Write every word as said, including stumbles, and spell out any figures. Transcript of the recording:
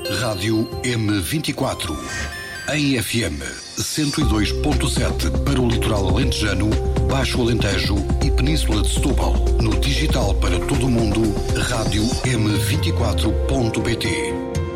Rádio M vinte e quatro. Em F M cento e dois ponto sete para o litoral alentejano, Baixo Alentejo e Península de Setúbal. No digital para todo o mundo, rádio m vinte e quatro ponto pt.